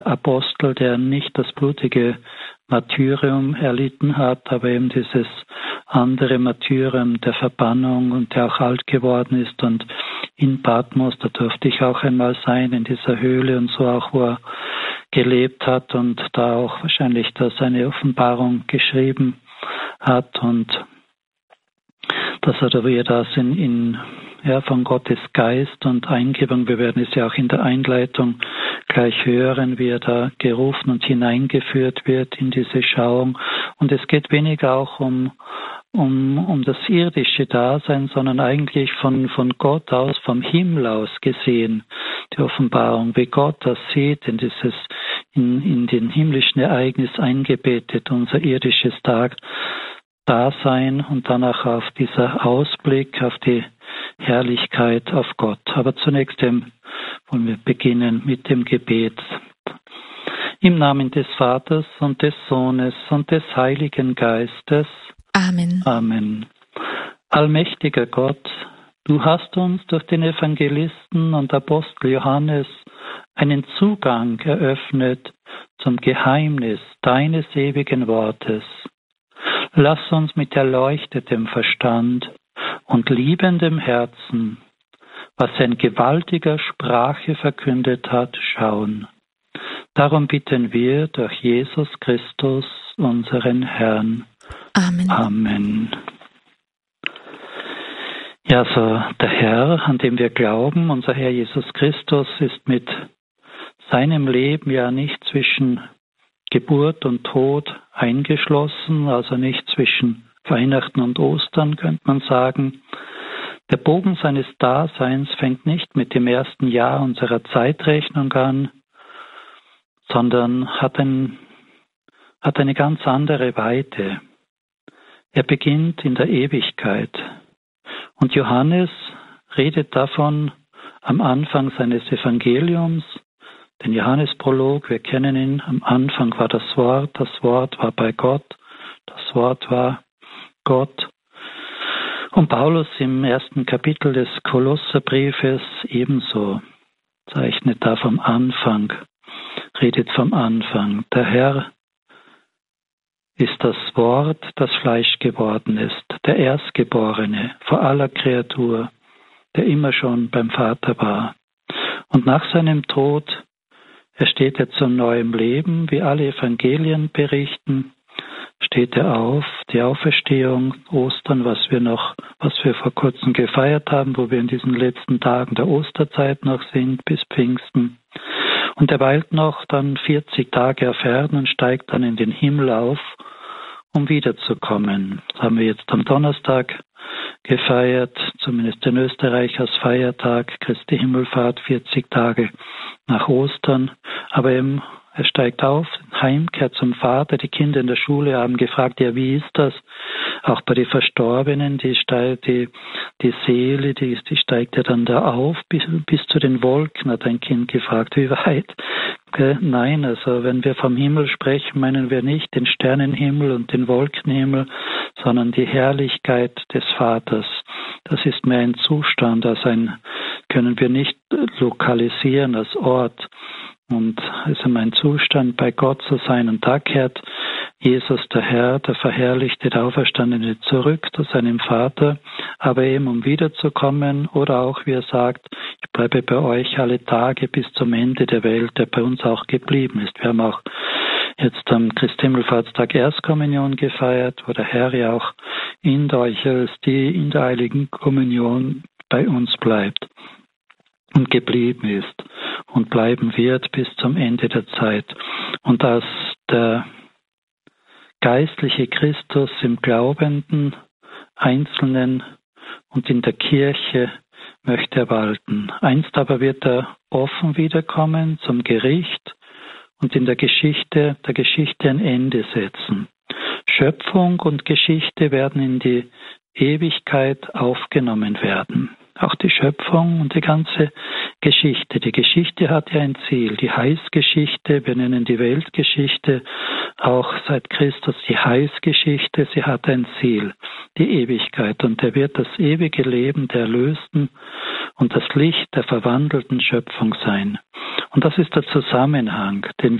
Apostel, der nicht das blutige Martyrium erlitten hat, aber eben dieses andere Martyrium der Verbannung und der auch alt geworden ist. Und in Patmos, da durfte ich auch einmal sein, in dieser Höhle und so auch, wo er gelebt hat und da auch wahrscheinlich da seine Offenbarung geschrieben hat und dass er da wir das von Gottes Geist und Eingebung, wir werden es ja auch in der Einleitung gleich hören, wie er da gerufen und hineingeführt wird in diese Schauung. Und es geht weniger auch um das irdische Dasein, sondern eigentlich von Gott aus, vom Himmel aus gesehen, die Offenbarung, wie Gott das sieht, in den himmlischen Ereignis eingebettet, unser irdisches Dasein und danach auf dieser Ausblick auf die Herrlichkeit auf Gott. Aber zunächst wollen wir beginnen mit dem Gebet. Im Namen des Vaters und des Sohnes und des Heiligen Geistes. Amen. Amen. Allmächtiger Gott, du hast uns durch den Evangelisten und Apostel Johannes einen Zugang eröffnet zum Geheimnis deines ewigen Wortes. Lass uns mit erleuchtetem Verstand und liebendem Herzen, was ein gewaltiger Sprache verkündet hat, schauen. Darum bitten wir durch Jesus Christus, unseren Herrn. Amen. Amen. Ja, so der Herr, an dem wir glauben, unser Herr Jesus Christus, ist mit seinem Leben ja nicht zwischen Geburt und Tod eingeschlossen, also nicht zwischen Weihnachten und Ostern, könnte man sagen. Der Bogen seines Daseins fängt nicht mit dem ersten Jahr unserer Zeitrechnung an, sondern hat eine ganz andere Weite. Er beginnt in der Ewigkeit. Und Johannes redet davon am Anfang seines Evangeliums, den Johannesprolog, wir kennen ihn, am Anfang war das Wort war bei Gott, das Wort war Gott. Und Paulus im ersten Kapitel des Kolosserbriefes ebenso zeichnet da vom Anfang, redet vom Anfang. Der Herr ist das Wort, das Fleisch geworden ist, der Erstgeborene vor aller Kreatur, der immer schon beim Vater war. Und nach seinem Tod ersteht er zum neuem Leben, wie alle Evangelien berichten, steht er auf, die Auferstehung, Ostern, was wir vor kurzem gefeiert haben, wo wir in diesen letzten Tagen der Osterzeit noch sind, bis Pfingsten. Und er weilt noch dann 40 Tage auf Erden und steigt dann in den Himmel auf, um wiederzukommen. Das haben wir jetzt am Donnerstag gefeiert, zumindest in Österreich als Feiertag, Christi Himmelfahrt, 40 Tage nach Ostern. Aber eben, er steigt auf, heimkehrt zum Vater. Die Kinder in der Schule haben gefragt, ja, wie ist das? Auch bei den Verstorbenen, die Seele, die steigt ja dann da auf bis zu den Wolken, hat ein Kind gefragt, wie weit? Nein, also wenn wir vom Himmel sprechen, meinen wir nicht den Sternenhimmel und den Wolkenhimmel, sondern die Herrlichkeit des Vaters. Das ist mehr ein Zustand, können wir nicht lokalisieren als Ort. Und es ist ein Zustand, bei Gott zu sein. Und da kehrt Jesus, der Herr, der Verherrlichte, der Auferstandene, zurück zu seinem Vater, aber eben um wiederzukommen oder auch, wie er sagt, ich bleibe bei euch alle Tage bis zum Ende der Welt, der bei uns auch geblieben ist. Wir haben auch jetzt am Christi Himmelfahrtstag Erstkommunion gefeiert, wo der Herr ja auch in der Eucharistie, in der Heiligen Kommunion bei uns bleibt und geblieben ist und bleiben wird bis zum Ende der Zeit. Und als der geistliche Christus im Glaubenden, Einzelnen und in der Kirche möchte er walten. Einst aber wird er offen wiederkommen zum Gericht und in der Geschichte ein Ende setzen. Schöpfung und Geschichte werden in die Ewigkeit aufgenommen werden. Auch die Schöpfung und die ganze Geschichte. Die Geschichte hat ja ein Ziel. Die Heilsgeschichte, wir nennen die Weltgeschichte, auch seit Christus die Heilsgeschichte, sie hat ein Ziel, die Ewigkeit. Und er wird das ewige Leben der Erlösten und das Licht der verwandelten Schöpfung sein. Und das ist der Zusammenhang, den